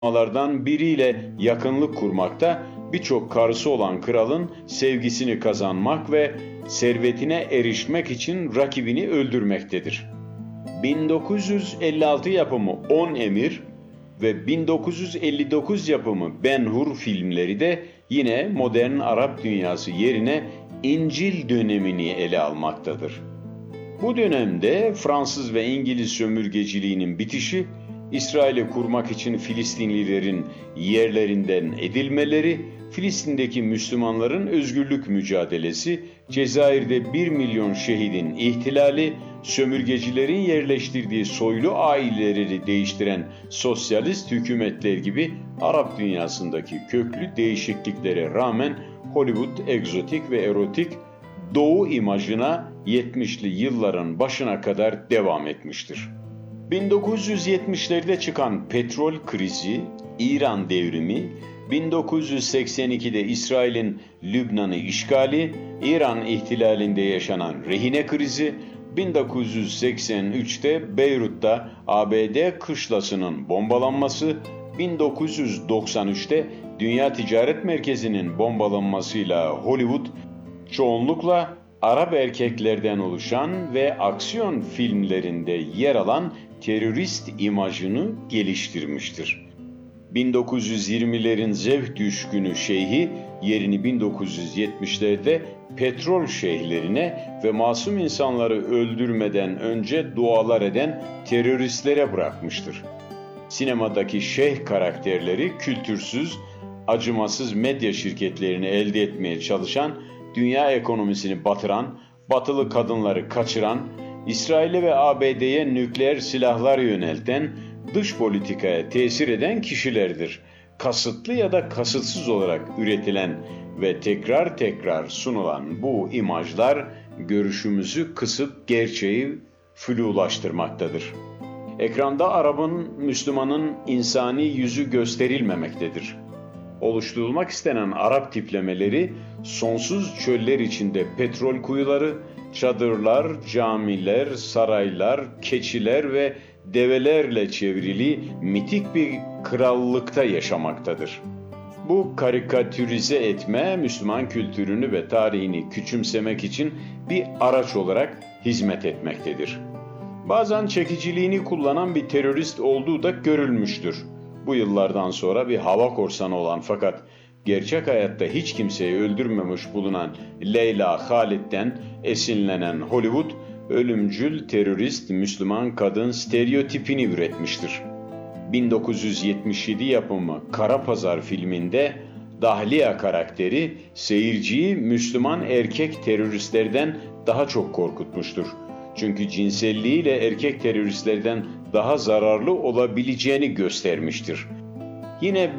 biriyle yakınlık kurmakta, birçok karısı olan kralın sevgisini kazanmak ve servetine erişmek için rakibini öldürmektedir. 1956 yapımı On Emir ve 1959 yapımı Ben Hur filmleri de yine modern Arap dünyası yerine İncil dönemini ele almaktadır. Bu dönemde Fransız ve İngiliz sömürgeciliğinin bitişi, İsrail'i kurmak için Filistinlilerin yerlerinden edilmeleri, Filistin'deki Müslümanların özgürlük mücadelesi, Cezayir'de 1 milyon şehidin ihtilali, sömürgecilerin yerleştirdiği soylu aileleri değiştiren sosyalist hükümetler gibi Arap dünyasındaki köklü değişikliklere rağmen Hollywood egzotik ve erotik Doğu imajına 70'li yılların başına kadar devam etmiştir. 1970'lerde çıkan petrol krizi, İran devrimi, 1982'de İsrail'in Lübnan'ı işgali, İran ihtilalinde yaşanan rehine krizi, 1983'te Beyrut'ta ABD kışlasının bombalanması, 1993'te Dünya Ticaret Merkezi'nin bombalanmasıyla Hollywood, çoğunlukla Arap erkeklerden oluşan ve aksiyon filmlerinde yer alan terörist imajını geliştirmiştir. 1920'lerin zevk düşkünü şeyhi yerini 1970'lerde petrol şeyhlerine ve masum insanları öldürmeden önce dualar eden teröristlere bırakmıştır. Sinemadaki şeyh karakterleri kültürsüz, acımasız medya şirketlerini elde etmeye çalışan, dünya ekonomisini batıran, batılı kadınları kaçıran, İsrail'e ve ABD'ye nükleer silahlar yönelten, dış politikaya tesir eden kişilerdir. Kasıtlı ya da kasıtsız olarak üretilen ve tekrar tekrar sunulan bu imajlar görüşümüzü kısıp gerçeği flulaştırmaktadır. Ekranda Arap'ın, Müslümanın insani yüzü gösterilmemektedir. Oluşturulmak istenen Arap tiplemeleri sonsuz çöller içinde petrol kuyuları, çadırlar, camiler, saraylar, keçiler ve develerle çevrili mitik bir krallıkta yaşamaktadır. Bu karikatürize etme Müslüman kültürünü ve tarihini küçümsemek için bir araç olarak hizmet etmektedir. Bazen çekiciliğini kullanan bir terörist olduğu da görülmüştür. Bu yıllardan sonra bir hava korsanı olan fakat gerçek hayatta hiç kimseyi öldürmemiş bulunan Leyla Khalid'den esinlenen Hollywood, ölümcül terörist Müslüman kadın stereotipini üretmiştir. 1977 yapımı Kara Pazar filminde Dahliya karakteri seyirciyi Müslüman erkek teröristlerden daha çok korkutmuştur. Çünkü cinselliğiyle erkek teröristlerden daha zararlı olabileceğini göstermiştir. Yine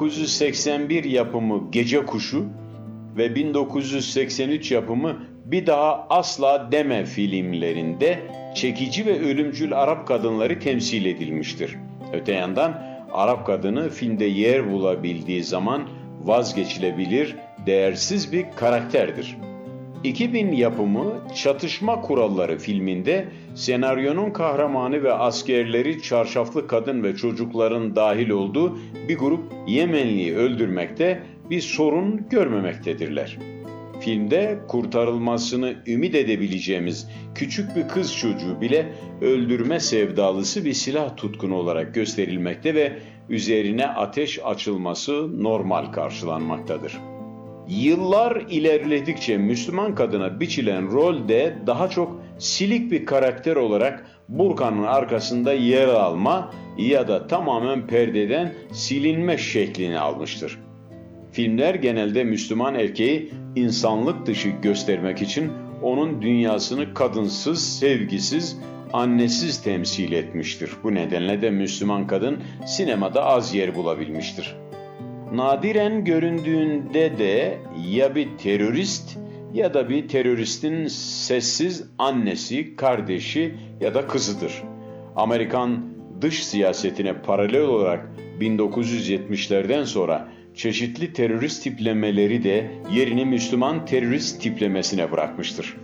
1981 yapımı Gece Kuşu ve 1983 yapımı Bir Daha Asla Deme filmlerinde çekici ve ölümcül Arap kadınları temsil edilmiştir. Öte yandan Arap kadını filmde yer bulabildiği zaman vazgeçilebilir, değersiz bir karakterdir. 2000 yapımı Çatışma Kuralları filminde senaryonun kahramanı ve askerleri çarşaflı kadın ve çocukların dahil olduğu bir grup Yemenliyi öldürmekte bir sorun görmemektedirler. Filmde kurtarılmasını ümit edebileceğimiz küçük bir kız çocuğu bile öldürme sevdalısı bir silah tutkunu olarak gösterilmekte ve üzerine ateş açılması normal karşılanmaktadır. Yıllar ilerledikçe Müslüman kadına biçilen rol de daha çok silik bir karakter olarak burkanın arkasında yer alma ya da tamamen perdeden silinme şeklini almıştır. Filmler genelde Müslüman erkeği insanlık dışı göstermek için onun dünyasını kadınsız, sevgisiz, annesiz temsil etmiştir. Bu nedenle de Müslüman kadın sinemada az yer bulabilmiştir. Nadiren göründüğünde de ya bir terörist ya da bir teröristin sessiz annesi, kardeşi ya da kızıdır. Amerikan dış siyasetine paralel olarak 1970'lerden sonra çeşitli terörist tiplemeleri de yerini Müslüman terörist tiplemesine bırakmıştır.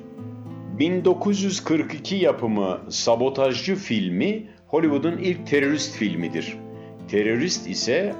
1942 yapımı Sabotajcı filmi Hollywood'un ilk terörist filmidir. Terörist ise